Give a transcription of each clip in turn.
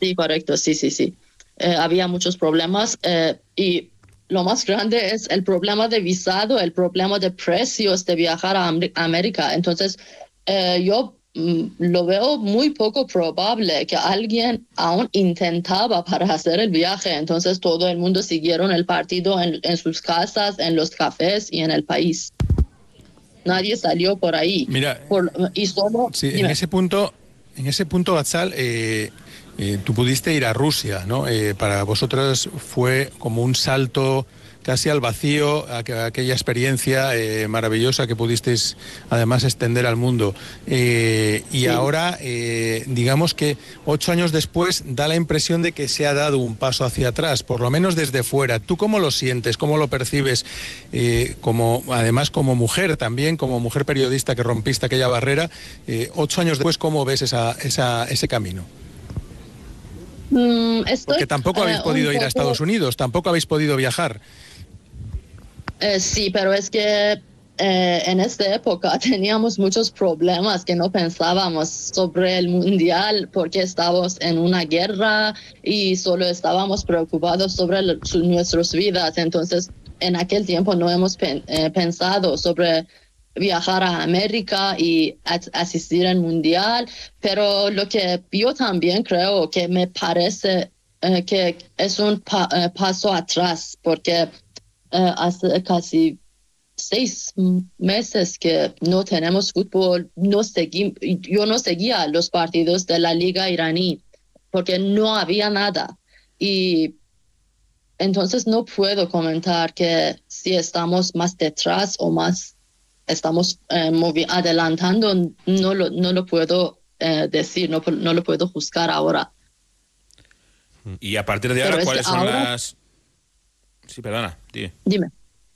Sí, correcto, sí. Había muchos problemas y lo más grande es el problema de visado, el problema de precios de viajar a América. Entonces, yo lo veo muy poco probable que alguien aún intentaba para hacer el viaje. Entonces, todo el mundo siguieron el partido en sus casas, en los cafés y en el país. Nadie salió por ahí. Mira, Y solo... sí, Dime. en ese punto, Batzal, tú pudiste ir a Rusia, ¿no? Para vosotros fue como un salto casi al vacío, aquella experiencia maravillosa que pudisteis además extender al mundo. Y sí. Ahora, digamos que 8 años después, da la impresión de que se ha dado un paso hacia atrás, por lo menos desde fuera. ¿Tú cómo lo sientes? ¿Cómo lo percibes? Además, como mujer también, como mujer periodista que rompiste aquella barrera, 8 años después, ¿cómo ves ese camino? Porque tampoco habéis podido ir a Estados Unidos, tampoco habéis podido viajar. Sí, pero es que en esta época teníamos muchos problemas que no pensábamos sobre el mundial porque estábamos en una guerra y solo estábamos preocupados sobre nuestras vidas. Entonces, en aquel tiempo no hemos pensado sobre viajar a América y asistir al mundial, pero lo que yo también creo que me parece que es un paso atrás porque hace casi 6 meses que no tenemos fútbol, yo no seguía los partidos de la liga iraní porque no había nada y entonces no puedo comentar que si estamos más detrás o más estamos adelantando, no lo puedo decir, no lo puedo juzgar ahora. Y a partir de ahora, ¿cuáles son las...? Sí, perdona, Dime.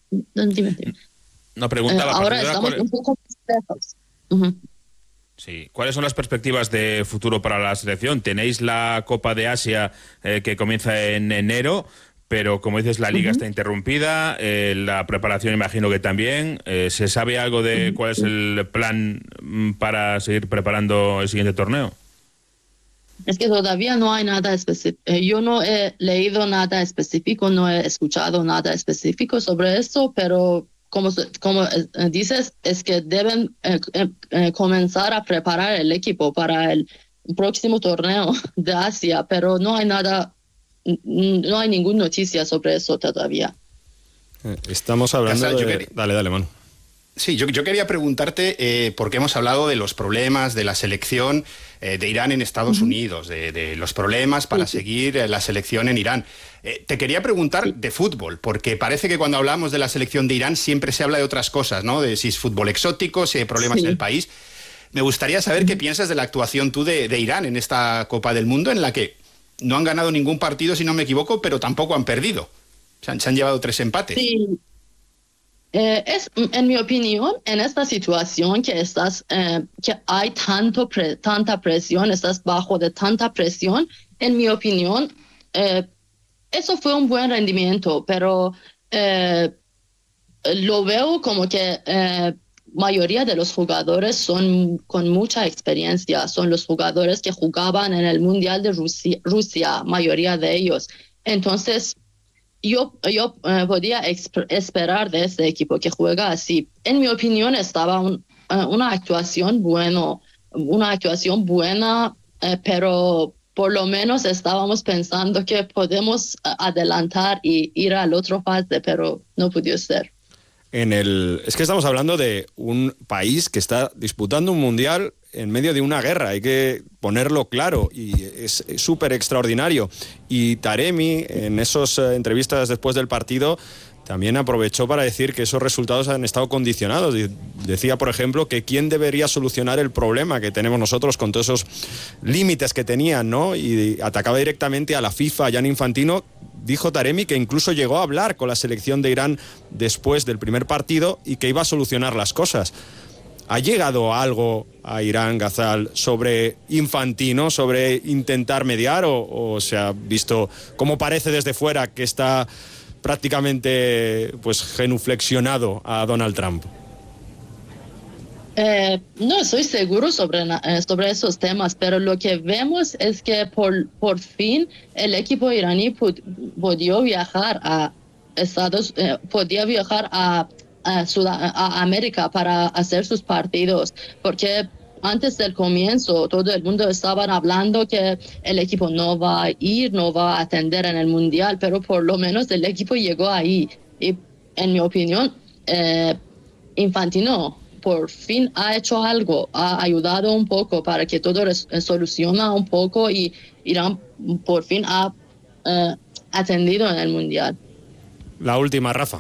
No, preguntaba. Ahora estamos un poco más lejos. Uh-huh. Sí. ¿Cuáles son las perspectivas de futuro para la selección? Tenéis la Copa de Asia que comienza en enero, pero como dices, la Liga está interrumpida, la preparación imagino que también. ¿Se sabe algo de cuál es el plan para seguir preparando el siguiente torneo? Es que todavía no hay nada específico. Yo no he leído nada específico, no he escuchado nada específico sobre esto, pero como dices, es que deben comenzar a preparar el equipo para el próximo torneo de Asia, pero no hay nada, no hay ninguna noticia sobre eso todavía. Estamos hablando de... Dale, Manu. Sí, yo quería preguntarte, porque hemos hablado de los problemas de la selección de Irán en Estados Unidos, de los problemas para seguir la selección en Irán. Te quería preguntar de fútbol, porque parece que cuando hablamos de la selección de Irán siempre se habla de otras cosas, ¿no? De si es fútbol exótico, si hay problemas en el país. Me gustaría saber qué piensas de la actuación tú de Irán en esta Copa del Mundo, en la que no han ganado ningún partido, si no me equivoco, pero tampoco han perdido. Se han llevado 3 empates. Sí. En mi opinión, en esta situación que hay tanta presión, estás bajo de tanta presión, en mi opinión, eso fue un buen rendimiento, pero lo veo como que mayoría de los jugadores son con mucha experiencia, son los jugadores que jugaban en el Mundial de Rusia, mayoría de ellos. Entonces, yo podía esperar de este equipo que juega así. En mi opinión, estaba una actuación buena, pero por lo menos estábamos pensando que podemos adelantar y ir al otro fase, pero no pudo ser. Es que estamos hablando de un país que está disputando un mundial en medio de una guerra, hay que ponerlo claro, y es súper extraordinario. Y Taremi, en esas entrevistas después del partido, también aprovechó para decir que esos resultados han estado condicionados. Decía, por ejemplo, que quién debería solucionar el problema que tenemos nosotros con todos esos límites que tenían, ¿no? Y atacaba directamente a la FIFA, a Gianni Infantino. Dijo Taremi que incluso llegó a hablar con la selección de Irán después del primer partido y que iba a solucionar las cosas. ¿Ha llegado algo a Irán, Ghazal, sobre Infantino, sobre intentar mediar, o se ha visto, como parece desde fuera, que está prácticamente pues genuflexionado a Donald Trump? No estoy seguro sobre esos temas, pero lo que vemos es que por fin el equipo iraní podía viajar a a América para hacer sus partidos, porque antes del comienzo todo el mundo estaba hablando que el equipo no va a atender en el Mundial, pero por lo menos el equipo llegó ahí. Y en mi opinión, Infantino por fin ha hecho algo, ha ayudado un poco para que todo soluciona un poco y Irán por fin ha atendido en el Mundial. La última, Rafa.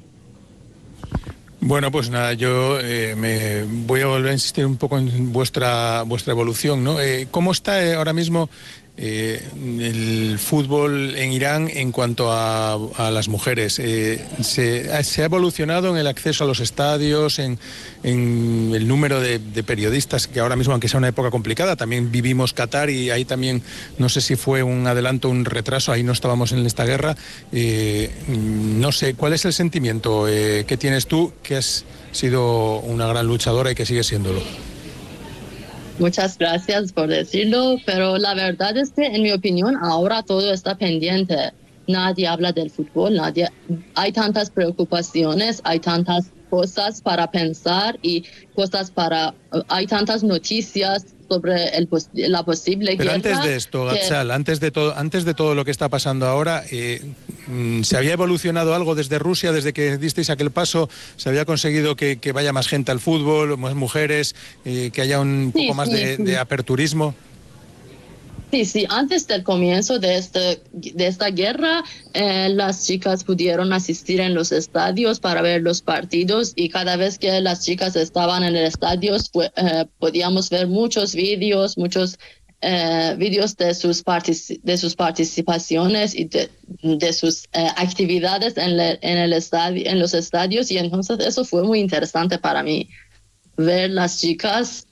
Bueno, pues nada, yo me voy a volver a insistir un poco en vuestra evolución, ¿no? ¿Cómo está ahora mismo el fútbol en Irán en cuanto a las mujeres? ¿Se ha evolucionado en el acceso a los estadios, en el número de periodistas, que ahora mismo, aunque sea una época complicada, también vivimos Qatar y ahí también, no sé si fue un adelanto, un retraso, ahí no estábamos en esta guerra. No sé, ¿cuál es el sentimiento que tienes tú, que has sido una gran luchadora y que sigues siéndolo? Muchas gracias por decirlo, pero la verdad es que, en mi opinión, ahora todo está pendiente. Nadie habla del fútbol, hay tantas preocupaciones, hay tantas cosas para pensar y hay tantas noticias sobre la posible guerra. Pero antes de esto, Ghazal, antes de todo lo que está pasando ahora, ¿se había evolucionado algo desde Rusia, desde que disteis aquel paso? ¿Se había conseguido que vaya más gente al fútbol, más mujeres, que haya un poco más de aperturismo? Sí, antes del comienzo de esta guerra, las chicas pudieron asistir en los estadios para ver los partidos y cada vez que las chicas estaban en el estadio podíamos ver muchos vídeos de sus participaciones y de sus actividades en los estadios, y entonces eso fue muy interesante para mí, ver las chicas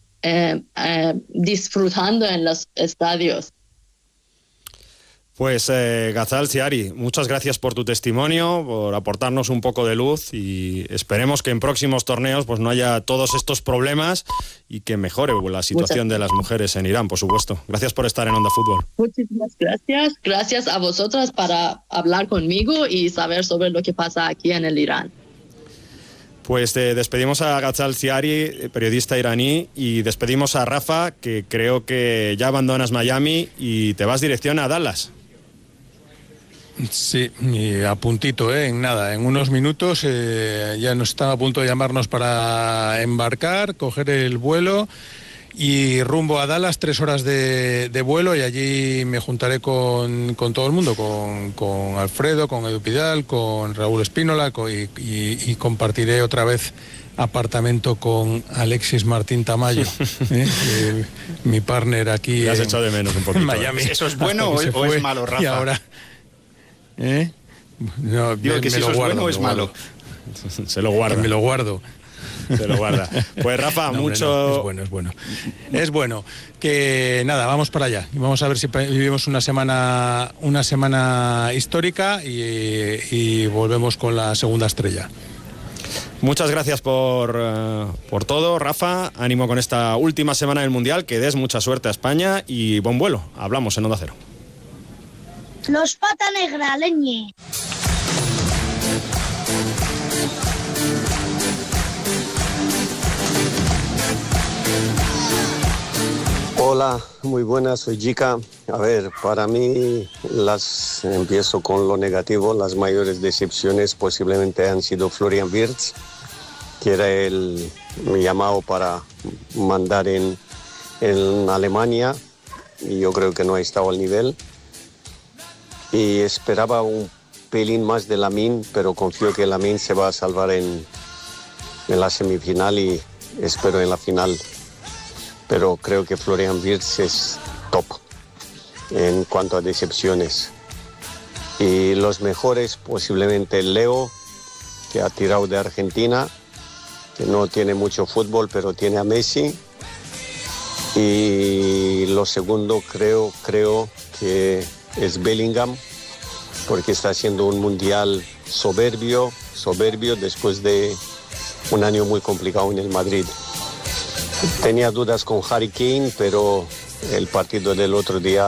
disfrutando en los estadios. Pues Ghazal Siari, muchas gracias por tu testimonio, por aportarnos un poco de luz, y esperemos que en próximos torneos pues no haya todos estos problemas y que mejore la situación de las mujeres en Irán, por supuesto. Gracias por estar en Onda Fútbol. Muchísimas gracias. Gracias a vosotras para hablar conmigo y saber sobre lo que pasa aquí en el Irán. Pues despedimos a Ghazal Siari, periodista iraní, y despedimos a Rafa, que creo que ya abandonas Miami y te vas dirección a Dallas. Sí, y a puntito, en nada, en unos minutos ya nos están a punto de llamarnos para embarcar, coger el vuelo y rumbo a Dallas, 3 horas de vuelo, y allí me juntaré con todo el mundo, con Alfredo, con Edu Pidal, con Raúl Espínola, y compartiré otra vez apartamento con Alexis Martín Tamayo, mi partner aquí. Te has echado de menos un poquito. En Miami. ¿Eso es bueno o es malo, Rafa? Y ahora... No, digo que si eso es bueno o es malo. Se lo guarda. Me lo guardo. Se lo guarda. Pues Rafa, no, mucho... No, es bueno. Es bueno. Que nada, vamos para allá. Y vamos a ver si vivimos una semana histórica y volvemos con la segunda estrella. Muchas gracias por todo, Rafa. Ánimo con esta última semana del Mundial. Que des mucha suerte a España y buen vuelo. Hablamos en Onda Cero. Los Pata Negra, leñe. Hola, muy buenas, soy Jica. A ver, para mí empiezo con lo negativo. Las mayores decepciones posiblemente han sido Florian Wirtz, que era mi llamado para mandar en Alemania, y yo creo que no ha estado al nivel. Y esperaba un pelín más de Lamine, pero confío que Lamine se va a salvar en la semifinal y espero en la final. Pero creo que Florian Wirtz es top en cuanto a decepciones. Y los mejores, posiblemente Leo, que ha tirado de Argentina, que no tiene mucho fútbol, pero tiene a Messi. Y lo segundo creo que es Bellingham, porque está haciendo un mundial soberbio después de un año muy complicado en el Madrid. Tenía dudas con Harry Kane, pero el partido del otro día